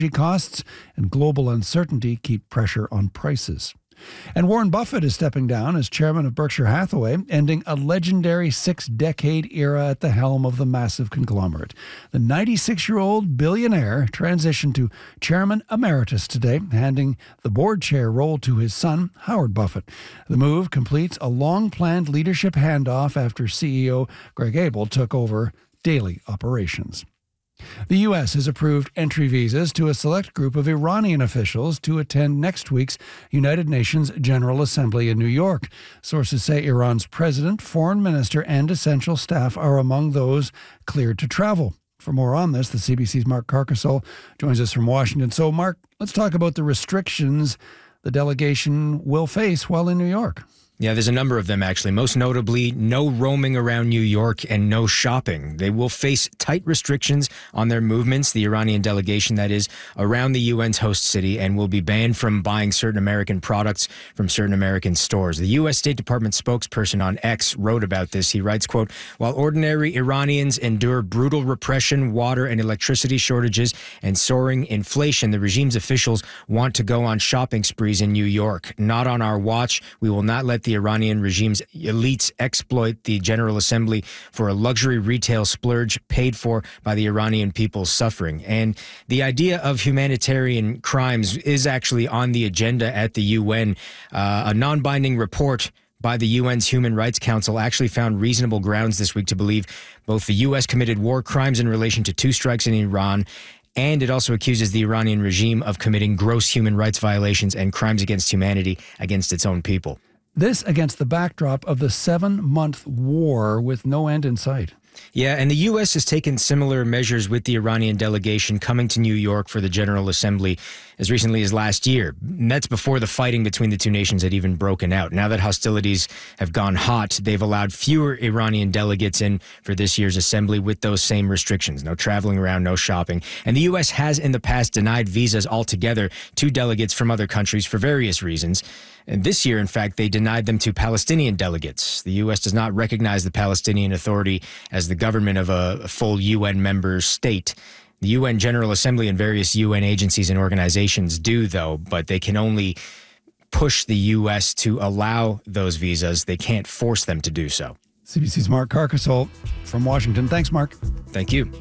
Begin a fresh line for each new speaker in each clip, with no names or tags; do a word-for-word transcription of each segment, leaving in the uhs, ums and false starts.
costs and global uncertainty keep pressure on prices. And Warren Buffett is stepping down as chairman of Berkshire Hathaway, ending a legendary six-decade era at the helm of the massive conglomerate. The ninety-six-year-old billionaire transitioned to chairman emeritus today, handing the board chair role to his son, Howard Buffett. The move completes a long-planned leadership handoff after C E O Greg Abel took over daily operations. The U S has approved entry visas to a select group of Iranian officials to attend next week's United Nations General Assembly in New York. Sources say Iran's president, foreign minister, and essential staff are among those cleared to travel. For more on this, the C B C's Mark Carcasole joins us from Washington. So, Mark, let's talk about the restrictions the delegation will face while in New York.
Yeah, there's a number of them, actually. Most notably, no roaming around New York and no shopping. They will face tight restrictions on their movements, the Iranian delegation, that is, around the U N's host city, and will be banned from buying certain American products from certain American stores. The U S State Department spokesperson on X wrote about this. He writes, quote, "While ordinary Iranians endure brutal repression, water and electricity shortages, and soaring inflation, the regime's officials want to go on shopping sprees in New York. Not on our watch. We will not let the The Iranian regime's elites exploit the General Assembly for a luxury retail splurge paid for by the Iranian people's suffering." And the idea of humanitarian crimes is actually on the agenda at the U N. Uh, a non-binding report by the U N's Human Rights Council actually found reasonable grounds this week to believe both the U S committed war crimes in relation to two strikes in Iran, and it also accuses the Iranian regime of committing gross human rights violations and crimes against humanity against its own people.
This against the backdrop of the seven-month war with no end in sight.
Yeah, and the U S has taken similar measures with the Iranian delegation coming to New York for the General Assembly as recently as last year. And that's before the fighting between the two nations had even broken out. Now that hostilities have gone hot, they've allowed fewer Iranian delegates in for this year's assembly with those same restrictions. No traveling around, no shopping. And the U S has in the past denied visas altogether to delegates from other countries for various reasons. And this year, in fact, they denied them to Palestinian delegates. The U S does not recognize the Palestinian Authority as the government of a full U N member state. The U N General Assembly and various U N agencies and organizations do, though, but they can only push the U S to allow those visas. They can't force them to do so.
C B C's Mark Carcasole from Washington. Thanks, Mark.
Thank you.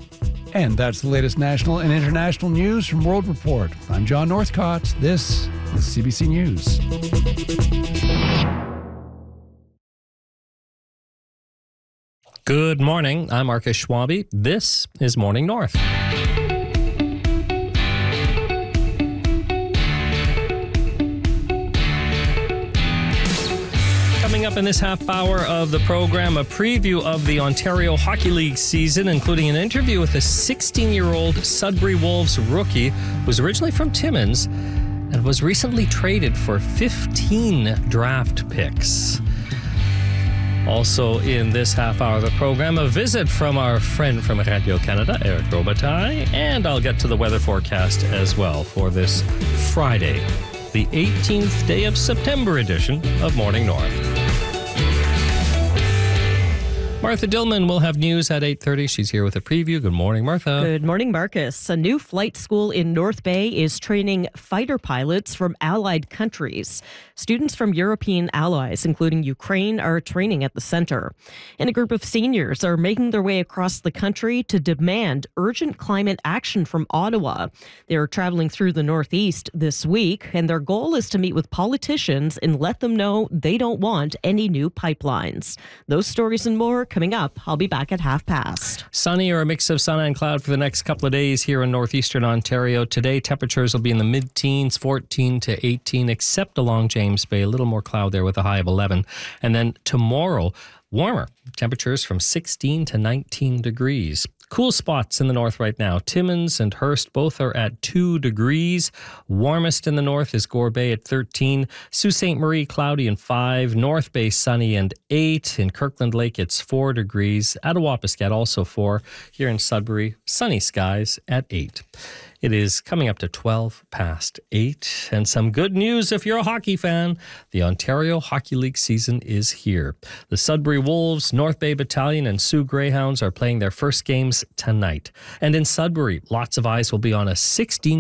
And that's the latest national and international news from World Report. I'm John Northcott. This is C B C News.
Good morning. I'm Marcus Schwabe. This is Morning North. Coming up in this half hour of the program, a preview of the Ontario Hockey League season, including an interview with a sixteen-year-old Sudbury Wolves rookie who was originally from Timmins and was recently traded for fifteen draft picks. Also in this half hour of the program, a visit from our friend from Radio Canada, Eric Robitaille, and I'll get to the weather forecast as well for this Friday, the eighteenth day of September edition of Morning North. Martha Dillman will have news at eight thirty. She's here with a preview. Good morning, Martha.
Good morning, Marcus. A new flight school in North Bay is training fighter pilots from allied countries. Students from European allies, including Ukraine, are training at the center. And a group of seniors are making their way across the country to demand urgent climate action from Ottawa. They're traveling through the Northeast this week, and their goal is to meet with politicians and let them know they don't want any new pipelines. Those stories and more coming up. I'll be back at half past.
Sunny or a mix of sun and cloud for the next couple of days here in northeastern Ontario. Today, temperatures will be in the mid-teens, fourteen to eighteen, except along James Bay. A little more cloud there with a high of eleven. And then tomorrow, warmer. Temperatures from sixteen to nineteen degrees. Cool spots in the north right now. Timmins and Hearst both are at two degrees. Warmest in the north is Gore Bay at thirteen. Sault Ste. Marie, cloudy and five. North Bay, sunny and eight. In Kirkland Lake, it's four degrees. Attawapiskat, also four. Here in Sudbury, sunny skies at eight. It is coming up to twelve past eight. And some good news if you're a hockey fan. The Ontario Hockey League season is here. The Sudbury Wolves, North Bay Battalion, and Sioux Greyhounds are playing their first games tonight. And in Sudbury, lots of eyes will be on a sixteen